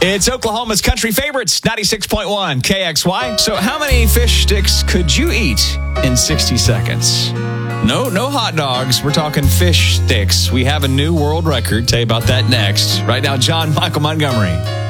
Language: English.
It's Oklahoma's country favorites, 96.1 KXY. So how many fish sticks could you eat in 60 seconds? No hot dogs. We're talking fish sticks. We have a new world record. Tell you about that next. Right now, John Michael Montgomery.